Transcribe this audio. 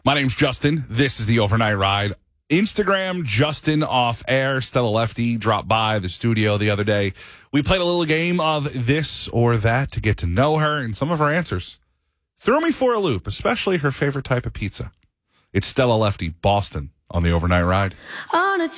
My name's Justin. This is the Overnight Ride. Instagram, Justin Off Air. Stella Lefty dropped by the studio the other day. We played a little game of this or that to get to know her, and some of her answers threw me for a loop, especially her favorite type of pizza. It's Stella Lefty, Boston, on the Overnight Ride.